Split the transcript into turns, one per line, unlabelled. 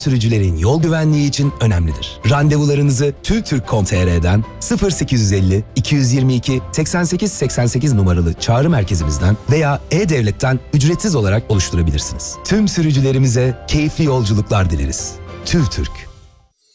sürücülerin yol güvenliği için önemlidir. Randevularınızı TÜVTÜRK.com.tr'den 0850 222 88 88 numaralı çağrı merkezimizden veya E-Devlet'ten ücretsiz olarak oluşturabilirsiniz. Tüm sürücülerimize keyifli yolculuklar dileriz. TÜVTÜRK.